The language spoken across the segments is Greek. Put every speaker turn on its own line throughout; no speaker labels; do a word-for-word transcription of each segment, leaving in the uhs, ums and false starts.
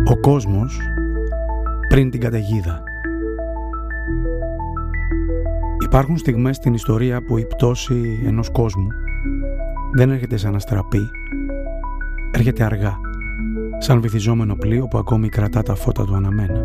Ο κόσμος πριν την καταιγίδα. Υπάρχουν στιγμές στην ιστορία που η πτώση ενός κόσμου δεν έρχεται σαν αστραπή, έρχεται αργά, σαν βυθιζόμενο πλοίο που ακόμη κρατά τα φώτα του αναμένα.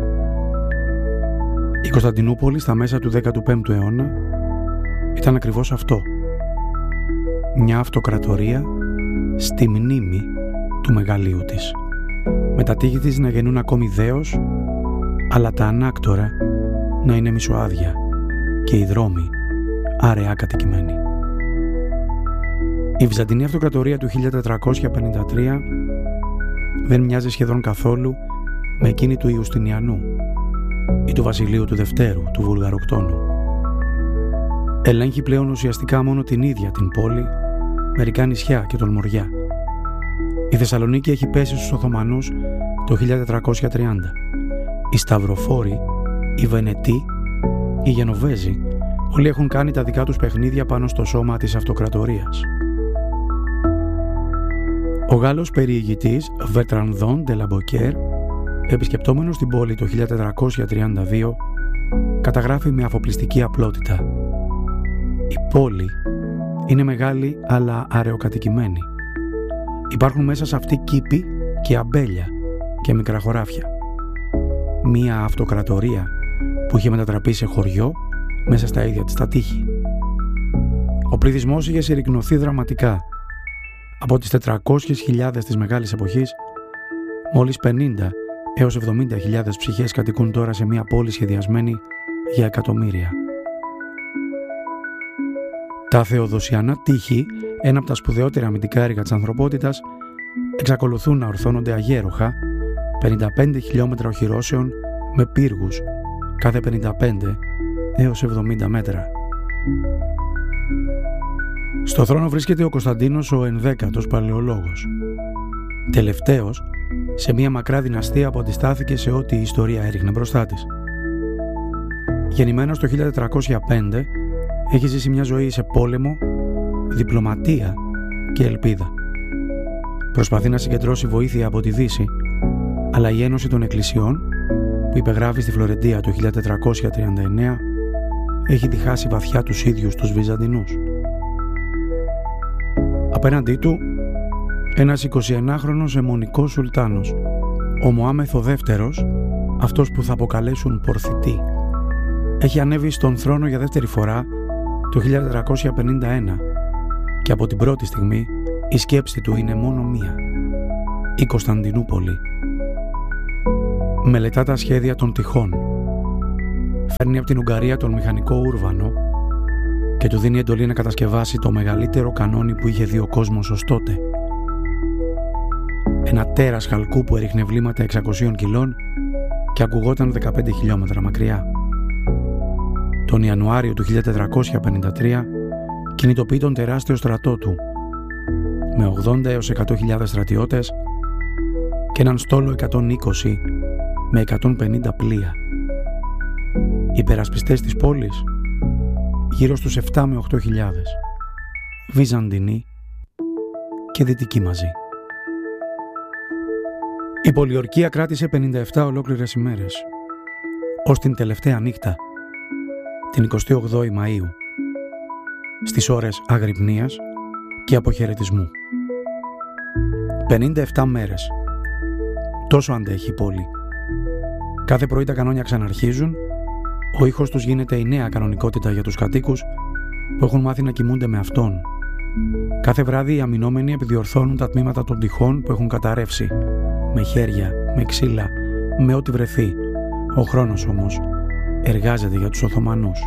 Η Κωνσταντινούπολη στα μέσα του δέκατου πέμπτου αιώνα ήταν ακριβώς αυτό. Μια αυτοκρατορία στη μνήμη του μεγαλείου της, με τα τείχη της να γεννούν ακόμη δέος, αλλά τα ανάκτορα να είναι μισοάδια και οι δρόμοι αραιά κατοικημένοι. Η Βυζαντινή Αυτοκρατορία του χίλια τετρακόσια πενήντα τρία δεν μοιάζει σχεδόν καθόλου με εκείνη του Ιουστινιανού ή του Βασιλείου του Δευτέρου, του Βουλγαροκτόνου. Ελέγχει πλέον ουσιαστικά μόνο την ίδια την πόλη, μερικά νησιά και τον Μοριά. Η Θεσσαλονίκη έχει πέσει στους Οθωμανούς το χίλια τετρακόσια τριάντα. Οι Σταυροφόροι, οι Βενετοί, οι Γενοβέζοι, όλοι έχουν κάνει τα δικά τους παιχνίδια πάνω στο σώμα της αυτοκρατορίας. Ο Γάλλος περιηγητής Βερτρανδόν ντε Λαμποκέρ, επισκεπτόμενος την πόλη το χίλια τετρακόσια τριάντα δύο, καταγράφει με αφοπλιστική απλότητα: η πόλη είναι μεγάλη αλλά αραιοκατοικημένη. Υπάρχουν μέσα σε αυτή κήποι και αμπέλια και μικρά χωράφια. Μία αυτοκρατορία που είχε μετατραπεί σε χωριό μέσα στα ίδια της τα τείχη. Ο πληθυσμός είχε συρρικνωθεί δραματικά. Από τις τετρακόσιες χιλιάδες της μεγάλης εποχής, μόλις πενήντα έως εβδομήντα χιλιάδες ψυχές κατοικούν τώρα σε μια πόλη σχεδιασμένη για εκατομμύρια. Τα θεοδοσιανά τείχη, ένα από τα σπουδαιότερα αμυντικά έργα της ανθρωπότητας, εξακολουθούν να ορθώνονται αγέροχα πενήντα πέντε χιλιόμετρα οχυρώσεων με πύργους κάθε πενήντα πέντε έως εβδομήντα μέτρα. Στο θρόνο βρίσκεται ο Κωνσταντίνος ο ενδέκατος Παλαιολόγος, τελευταίος σε μια μακρά δυναστεία που αντιστάθηκε σε ό,τι η ιστορία έριχνε μπροστά της. Γεννημένος το χίλια τετρακόσια πέντε, έχει ζήσει μια ζωή σε πόλεμο, διπλωματία και ελπίδα. Προσπαθεί να συγκεντρώσει βοήθεια από τη Δύση, αλλά η Ένωση των Εκκλησιών, που υπεγράφει στη Φλωρεντία το χίλια τετρακόσια τριάντα εννέα, έχει διχάσει βαθιά τους ίδιους τους Βυζαντινούς. Απέναντί του, ένας εικοσιενάχρονος αιμονικός σουλτάνος, ο Μωάμεθ δεύτερος, αυτός που θα αποκαλέσουν Πορθητή, έχει ανέβει στον θρόνο για δεύτερη φορά το χίλια τετρακόσια πενήντα ένα και από την πρώτη στιγμή η σκέψη του είναι μόνο μία: η Κωνσταντινούπολη. Μελετά τα σχέδια των τυχών, φέρνει από την Ουγγαρία τον μηχανικό Ούρβανο και του δίνει εντολή να κατασκευάσει το μεγαλύτερο κανόνι που είχε δει ο κόσμος ως τότε. Ένα τέρας χαλκού που έριχνε βλήματα εξακοσίων κιλών και ακουγόταν δεκαπέντε χιλιόμετρα μακριά. Τον Ιανουάριο του χίλια τετρακόσια πενήντα τρία κινητοποιεί τον τεράστιο στρατό του με ογδόντα έως εκατό χιλιάδες στρατιώτες και έναν στόλο εκατόν είκοσι με εκατόν πενήντα πλοία. Οι υπερασπιστές της πόλης γύρω στους επτά με οκτώ χιλιάδες, Βυζαντινοί και Δυτικοί μαζί. Η πολιορκία κράτησε πενήντα επτά ολόκληρες ημέρες, ως την τελευταία νύχτα, την εικοστή όγδοη Μαΐου, στις ώρες αγρυπνίας και αποχαιρετισμού. πενήντα επτά μέρες. Τόσο αντέχει η πόλη. Κάθε πρωί τα κανόνια ξαναρχίζουν, ο ήχος τους γίνεται η νέα κανονικότητα για τους κατοίκους που έχουν μάθει να κοιμούνται με αυτόν. Κάθε βράδυ οι αμυνόμενοι επιδιορθώνουν τα τμήματα των τυχών που έχουν καταρρεύσει, με χέρια, με ξύλα, με ό,τι βρεθεί. Ο χρόνος όμως εργάζεται για τους Οθωμανούς.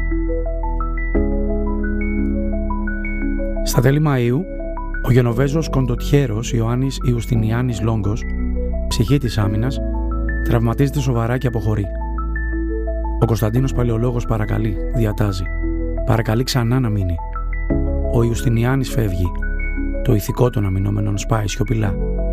Στα τέλη Μαΐου, ο Γενοβέζος κοντοτιέρος Ιωάννης Ιουστινιάνης Λόγκος, ψυχή της άμυνας, τραυματίζεται σοβαρά και αποχωρεί. Ο Κωνσταντίνος Παλαιολόγος παρακαλεί, διατάζει. Παρακαλεί ξανά να μείνει. Ο Ιουστινιάνης φεύγει. Το ηθικό των αμυνόμενων σπάει σιωπηλά.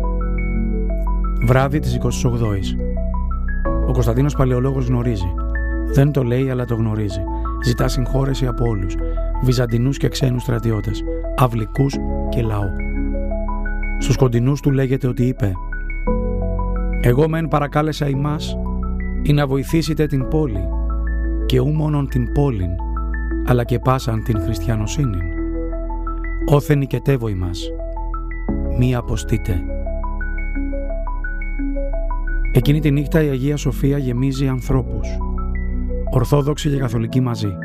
Βράδυ της εικοστής όγδοης. Ο Κωνσταντίνος Παλαιολόγος γνωρίζει. Δεν το λέει, αλλά το γνωρίζει. Ζητά συγχώρεση από όλους. Βυζαντινούς και ξένους στρατιώτες, αυλικούς και λαό. Στους κοντινούς του λέγεται ότι είπε: Εγώ μεν παρακάλεσα ημάς ή να βοηθήσετε την πόλη και ου μόνον την πόλην, αλλά και πάσαν την χριστιανοσύνην. Όθεν νικετεύω ημάς, μη αποστείτε. Εκείνη τη νύχτα η Αγία Σοφία γεμίζει ανθρώπους, Ορθόδοξοι και Καθολικοί μαζί.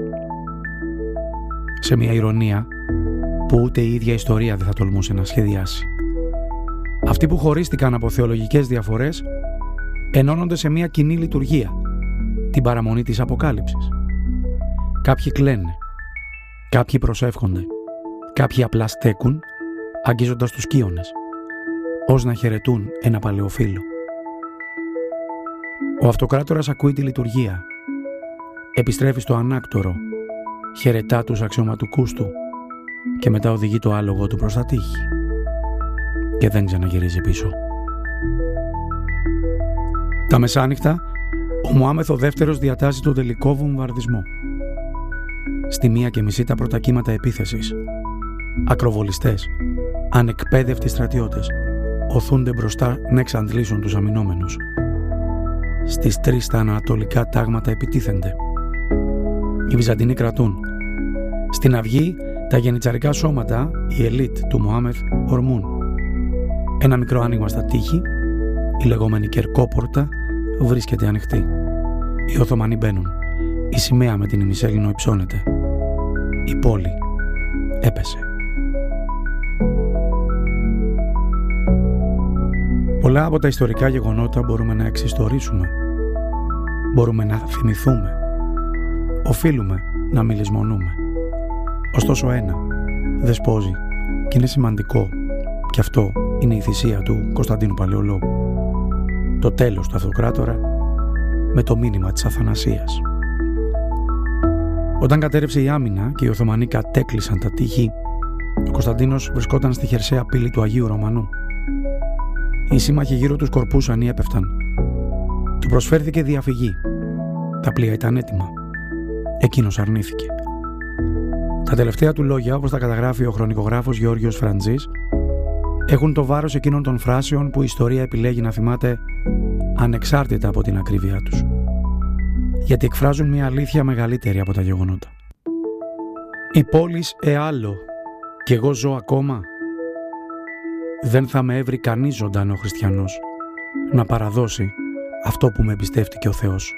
Σε μια ηρωνία που ούτε η ίδια ιστορία δεν θα τολμούσε να σχεδιάσει. Αυτοί που χωρίστηκαν από θεολογικές διαφορές ενώνονται σε μια κοινή λειτουργία, την παραμονή της Αποκάλυψης. Κάποιοι κλαίνε, κάποιοι προσεύχονται, κάποιοι απλά στέκουν αγγίζοντας τους κύονες, ως να χαιρετούν ένα παλαιό φίλο. Ο Αυτοκράτορας ακούει τη λειτουργία, επιστρέφει στο ανάκτορο, χαιρετά τους αξιωματικούς του και μετά οδηγεί το άλογο του προς τα τείχη και δεν ξαναγυρίζει πίσω. Τα μεσάνυχτα, ο Μωάμεθ ο δεύτερος διατάσσει τον τελικό βομβαρδισμό. Στη μία και μισή τα πρώτα κύματα επίθεσης. Ακροβολιστές, ανεκπαίδευτοι στρατιώτες, οθούνται μπροστά να εξαντλήσουν τους αμυνόμενους. Στις τρεις τα ανατολικά τάγματα επιτίθενται. Οι Βυζαντινοί κρατούν. Στην αυγή, τα γενιτσαρικά σώματα, η ελίτ του Μωάμεθ, ορμούν. Ένα μικρό άνοιγμα στα τείχη, η λεγόμενη Κερκόπορτα, βρίσκεται ανοιχτή. Οι Οθωμανοί μπαίνουν. Η σημαία με την ημισέλινο υψώνεται. Η πόλη έπεσε. Πολλά από τα ιστορικά γεγονότα μπορούμε να εξιστορήσουμε. Μπορούμε να θυμηθούμε. Οφείλουμε να μη λησμονούμε. Ωστόσο ένα δεσπόζει και είναι σημαντικό, και αυτό είναι η θυσία του Κωνσταντίνου Παλαιολόγου. Το τέλος του Αυτοκράτορα με το μήνυμα της αθανασίας. Όταν κατέρευσε η άμυνα και οι Οθωμανοί κατέκλυσαν τα τείχη, ο Κωνσταντίνος βρισκόταν στη χερσαία πύλη του Αγίου Ρωμανού. Οι σύμμαχοι γύρω του σκορπούσαν ή έπεφταν. Του προσφέρθηκε διαφυγή. Τα πλοία ήταν έτοιμα. Εκείνος αρνήθηκε. Τα τελευταία του λόγια, όπως τα καταγράφει ο χρονικογράφος Γεώργιος Φραντζής, έχουν το βάρος εκείνων των φράσεων που η ιστορία επιλέγει να θυμάται ανεξάρτητα από την ακρίβειά τους. Γιατί εκφράζουν μια αλήθεια μεγαλύτερη από τα γεγονότα. «Η πόλης εάλλο κι εγώ ζω ακόμα. Δεν θα με έβρει κανείς ζωντανό χριστιανός να παραδώσει αυτό που με εμπιστεύτηκε ο Θεός».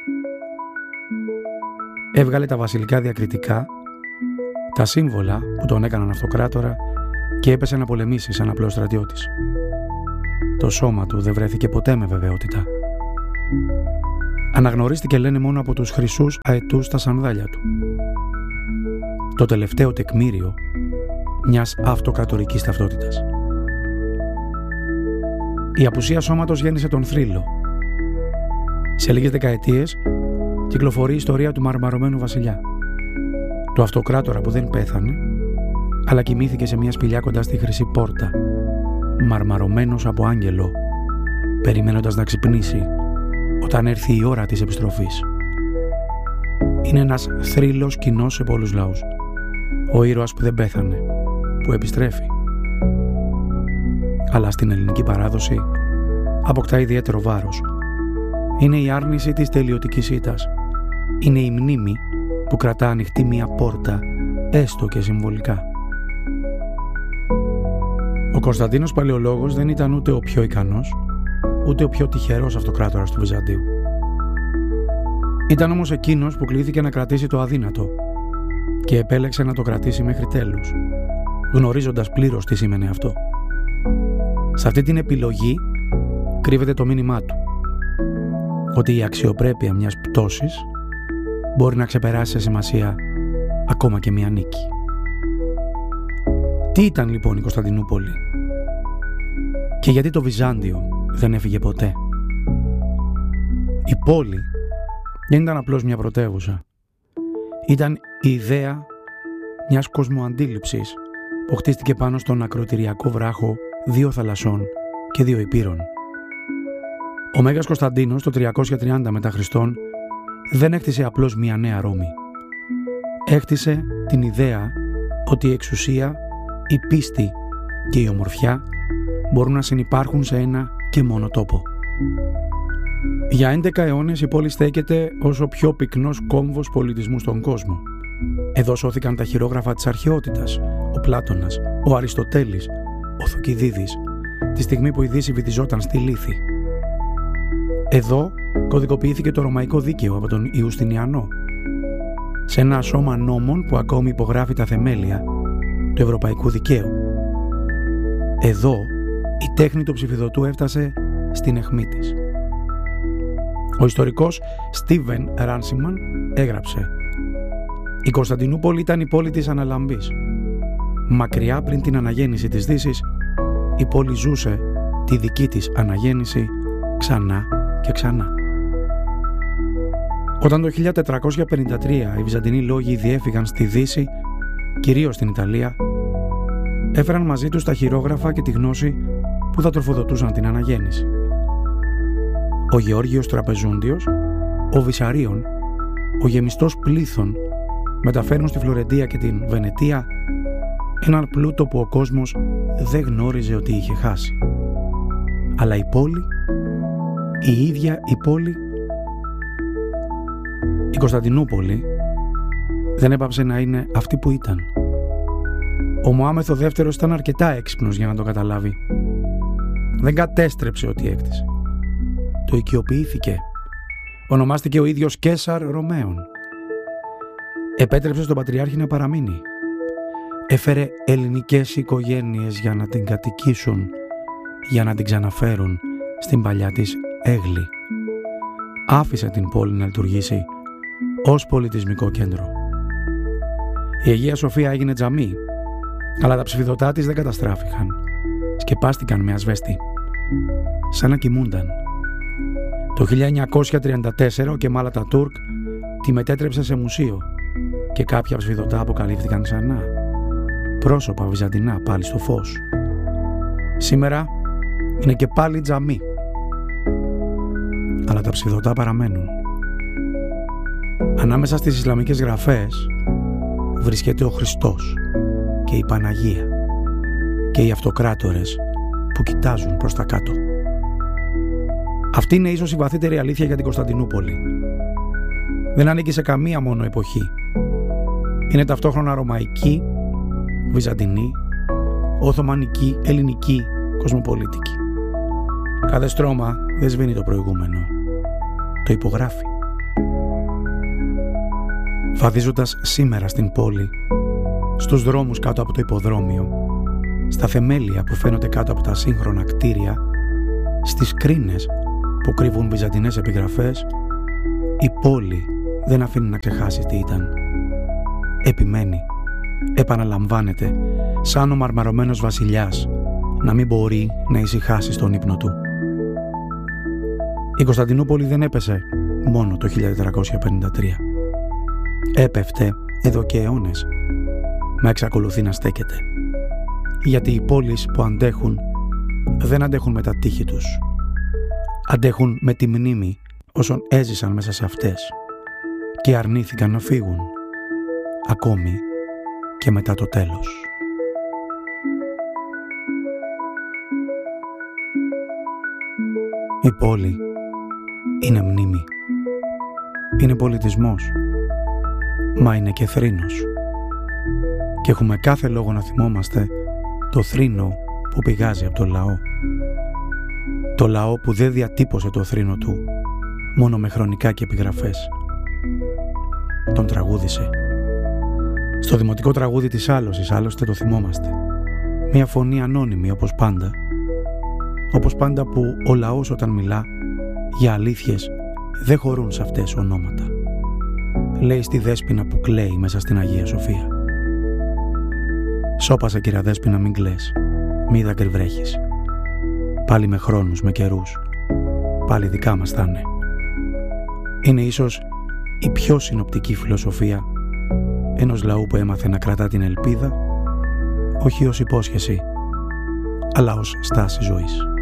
Έβγαλε τα βασιλικά διακριτικά, τα σύμβολα που τον έκαναν αυτοκράτορα και έπεσε να πολεμήσει σαν απλός στρατιώτης. Το σώμα του δεν βρέθηκε ποτέ με βεβαιότητα. Αναγνωρίστηκε, λένε, μόνο από τους χρυσούς αετούς στα σανδάλια του. Το τελευταίο τεκμήριο μιας αυτοκρατορικής ταυτότητας. Η απουσία σώματος γέννησε τον θρύλο. Σε λίγες δεκαετίες κυκλοφορεί η ιστορία του μαρμαρωμένου βασιλιά. Του αυτοκράτορα που δεν πέθανε, αλλά κοιμήθηκε σε μια σπηλιά κοντά στη Χρυσή Πόρτα, μαρμαρωμένος από άγγελο, περιμένοντας να ξυπνήσει όταν έρθει η ώρα της επιστροφής. Είναι ένας θρύλος κοινός σε πολλούς λαούς. Ο ήρωας που δεν πέθανε, που επιστρέφει. Αλλά στην ελληνική παράδοση αποκτά ιδιαίτερο βάρος. Είναι η άρνηση της τελειωτικής ήττας. Είναι η μνήμη που κρατά ανοιχτή μια πόρτα, έστω και συμβολικά. Ο Κωνσταντίνος Παλαιολόγος δεν ήταν ούτε ο πιο ικανός, ούτε ο πιο τυχερός αυτοκράτορας του Βυζαντίου. Ήταν όμως εκείνος που κλήθηκε να κρατήσει το αδύνατο και επέλεξε να το κρατήσει μέχρι τέλους, γνωρίζοντας πλήρως τι σήμαινε αυτό. Σε αυτή την επιλογή κρύβεται το μήνυμά του, ότι η αξιοπρέπεια μιας πτώσης μπορεί να ξεπεράσει σε σημασία ακόμα και μια νίκη. Τι ήταν λοιπόν η Κωνσταντινούπολη και γιατί το Βυζάντιο δεν έφυγε ποτέ? Η πόλη δεν ήταν απλώς μια πρωτεύουσα. Ήταν η ιδέα μιας κοσμοαντίληψης που χτίστηκε πάνω στον ακροτηριακό βράχο δύο θαλασσών και δύο ηπείρων. Ο Μέγας Κωνσταντίνος το τριακόσια τριάντα μετά Χριστόν δεν έκτισε απλώς μια νέα Ρώμη. Έκτισε την ιδέα ότι η εξουσία, η πίστη και η ομορφιά μπορούν να συνυπάρχουν σε ένα και μόνο τόπο, Για έντεκα αιώνες η πόλη στέκεται ως ο πιο πυκνός κόμβος πολιτισμού στον κόσμο. Εδώ σώθηκαν τα χειρόγραφα της αρχαιότητας, ο Πλάτωνας, ο Αριστοτέλης, ο Θουκυδίδης, τη στιγμή που η Δύση βυθιζόταν στη Λύθη. Εδώ κωδικοποιήθηκε το ρωμαϊκό δίκαιο από τον Ιουστινιανό, σε ένα σώμα νόμων που ακόμη υπογράφει τα θεμέλια του ευρωπαϊκού δικαίου. Εδώ η τέχνη του ψηφιδωτού έφτασε στην αιχμή της. Ο ιστορικός Στίβεν Ράνσιμαν έγραψε: «Η Κωνσταντινούπολη ήταν η πόλη της αναλαμπής. Μακριά πριν την αναγέννηση της Δύσης, η πόλη ζούσε τη δική της αναγέννηση ξανά και ξανά». Όταν το χίλια τετρακόσια πενήντα τρία οι Βυζαντινοί λόγοι διέφυγαν στη Δύση, κυρίως στην Ιταλία, έφεραν μαζί τους τα χειρόγραφα και τη γνώση που θα τροφοδοτούσαν την αναγέννηση. Ο Γεώργιος Τραπεζούντιος, ο Βυσαρίων, ο γεμιστός Πλήθων μεταφέρουν στη Φλωρεντία και την Βενετία έναν πλούτο που ο κόσμος δεν γνώριζε ότι είχε χάσει. Αλλά η πόλη, η ίδια η πόλη, η Κωνσταντινούπολη, δεν έπαψε να είναι αυτή που ήταν. Ο Μωάμεθ ο δεύτερος ήταν αρκετά έξυπνος για να το καταλάβει. Δεν κατέστρεψε ό,τι έκτισε. Το οικειοποιήθηκε. Ονομάστηκε ο ίδιος Καίσαρ Ρωμαίων. Επέτρεψε στον Πατριάρχη να παραμείνει. Έφερε ελληνικές οικογένειες για να την κατοικήσουν, για να την ξαναφέρουν στην παλιά της έγλη. Άφησε την πόλη να λειτουργήσει ως πολιτισμικό κέντρο. Η Αγία Σοφία έγινε τζαμί, αλλά τα ψηφιδωτά της δεν καταστράφηκαν. Σκεπάστηκαν με ασβέστη, σαν να κοιμούνταν. Το χίλια εννιακόσια τριάντα τέσσερα ο Κεμάλ Ατατούρκ τη μετέτρεψε σε μουσείο και κάποια ψηφιδωτά αποκαλύφθηκαν ξανά. Πρόσωπα βυζαντινά πάλι στο φως. Σήμερα είναι και πάλι τζαμί, αλλά τα ψηφιδωτά παραμένουν. Ανάμεσα στις Ισλαμικές γραφές βρίσκεται ο Χριστός και η Παναγία και οι αυτοκράτορες που κοιτάζουν προς τα κάτω. Αυτή είναι ίσως η βαθύτερη αλήθεια για την Κωνσταντινούπολη. Δεν ανήκει σε καμία μόνο εποχή. Είναι ταυτόχρονα ρωμαϊκή, βυζαντινή, οθωμανική, ελληνική, κοσμοπολίτικη. Κάθε στρώμα δεν σβήνει το προηγούμενο. Το υπογράφει. Βαδίζοντας σήμερα στην πόλη, στους δρόμους κάτω από το υποδρόμιο, στα θεμέλια που φαίνονται κάτω από τα σύγχρονα κτίρια, στις κρίνες που κρύβουν βυζαντινές επιγραφές, η πόλη δεν αφήνει να ξεχάσει τι ήταν. Επιμένει, επαναλαμβάνεται, σαν ο μαρμαρωμένος βασιλιάς να μην μπορεί να ησυχάσει στον ύπνο του. Η Κωνσταντινούπολη δεν έπεσε μόνο το χίλια τετρακόσια πενήντα τρία. Έπεφτε εδώ και αιώνες, μα εξακολουθεί να στέκεται. Γιατί οι πόλεις που αντέχουν δεν αντέχουν με τα τείχη τους. Αντέχουν με τη μνήμη όσων έζησαν μέσα σε αυτές και αρνήθηκαν να φύγουν, ακόμη και μετά το τέλος. Η πόλη είναι μνήμη, είναι πολιτισμός, μα είναι και θρήνος. Και έχουμε κάθε λόγο να θυμόμαστε το θρήνο που πηγάζει από το λαό. Το λαό που δεν διατύπωσε το θρήνο του μόνο με χρονικά και επιγραφές. Τον τραγούδισε. Στο δημοτικό τραγούδι της Άλωσης, άλλωστε το θυμόμαστε. Μια φωνή ανώνυμη όπως πάντα. Όπως πάντα που ο λαός όταν μιλά για αλήθειες δεν χωρούν σε αυτές ονόματα. Λέει στη Δέσποινα που κλαίει μέσα στην Αγία Σοφία. «Σώπασε κυρα Δέσποινα, μην κλαις, μη δάκρυ βρέχεις. Πάλι με χρόνους, με καιρούς, πάλι δικά μας θα είναι». Είναι ίσως η πιο συνοπτική φιλοσοφία ενός λαού που έμαθε να κρατά την ελπίδα όχι ως υπόσχεση, αλλά ως στάση ζωής.